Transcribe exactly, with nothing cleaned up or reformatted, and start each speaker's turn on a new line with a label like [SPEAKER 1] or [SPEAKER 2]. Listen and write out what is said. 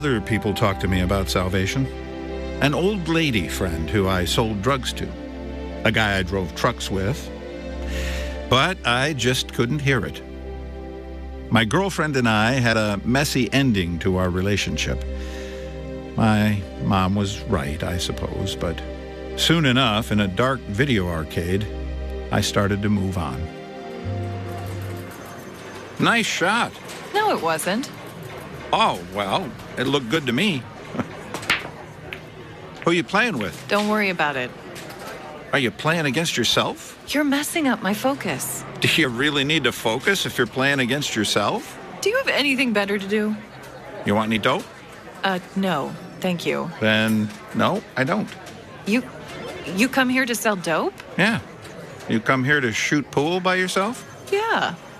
[SPEAKER 1] Other people talk to me about salvation. An old lady friend who I sold drugs to. A guy I drove trucks with. But I just couldn't hear it. My girlfriend and I had a messy ending to our relationship. My mom was right, I suppose, but soon enough, in a dark video arcade, I started to move on. Nice shot.
[SPEAKER 2] No, it wasn't.
[SPEAKER 1] Oh, well, it looked good to me. Who are you playing with?
[SPEAKER 2] Don't worry about it.
[SPEAKER 1] Are you playing against yourself?
[SPEAKER 2] You're messing up my focus.
[SPEAKER 1] Do you really need to focus if you're playing against yourself?
[SPEAKER 2] Do you have anything better to do?
[SPEAKER 1] You want any dope?
[SPEAKER 2] Uh, no, thank you.
[SPEAKER 1] Then, no, I don't.
[SPEAKER 2] You, you come here to sell dope?
[SPEAKER 1] Yeah. You come here to shoot pool by yourself?
[SPEAKER 2] Yeah.